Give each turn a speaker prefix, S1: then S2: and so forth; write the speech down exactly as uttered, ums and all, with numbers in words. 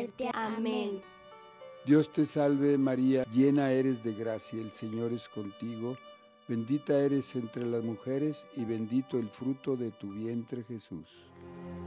S1: muerte. Amén.
S2: Dios te salve María, llena eres de gracia, el Señor es contigo, bendita eres entre las mujeres y bendito el fruto de tu vientre Jesús.